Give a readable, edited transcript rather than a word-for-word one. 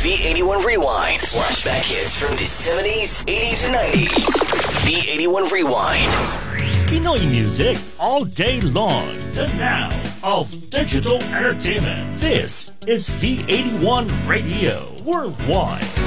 V81 Rewind. Flashback hits from the 70s, 80s, and 90s. V81 Rewind. Pinoy music all day long. The now of digital entertainment. This is V81 Radio Worldwide.